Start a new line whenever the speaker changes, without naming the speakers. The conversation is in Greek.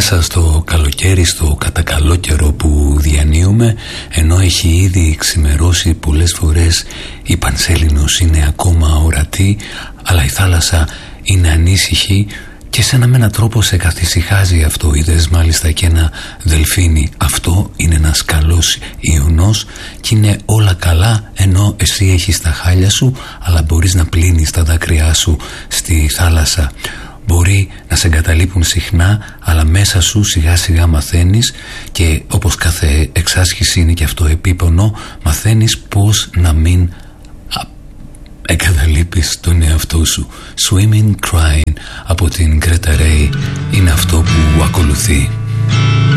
μέσα στο καλοκαίρι, στο κατακαλό καιρό που διανύουμε, ενώ έχει ήδη ξημερώσει πολλές φορές, η Πανσέλινος είναι ακόμα ορατή, αλλά η θάλασσα είναι ανήσυχη και σαν να με έναν τρόπο σε καθησυχάζει αυτό. Είδες μάλιστα και ένα δελφίνι. Αυτό είναι ένας καλός ιονός και είναι όλα καλά, ενώ εσύ έχεις τα χάλια σου, αλλά μπορείς να πλύνεις τα δάκρυά σου στη θάλασσα. Μπορεί να σε εγκαταλείπουν συχνά, αλλά μέσα σου σιγά σιγά μαθαίνεις, και όπως κάθε εξάσκηση είναι και αυτό επίπονο, μαθαίνεις πώς να μην εγκαταλείπεις τον εαυτό σου. Swimming Crying από την Greta Ray είναι αυτό που ακολουθεί.